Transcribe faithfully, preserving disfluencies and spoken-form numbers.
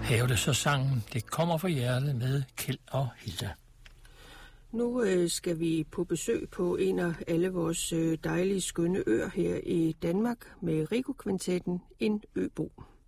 Her er det så sangen Det kommer fra hjertet med Kjeld og Hilda. Nu øh, skal vi på besøg på en af alle vores øh, dejlige, skønne øer her i Danmark med Rico Kvintetten, en øbo.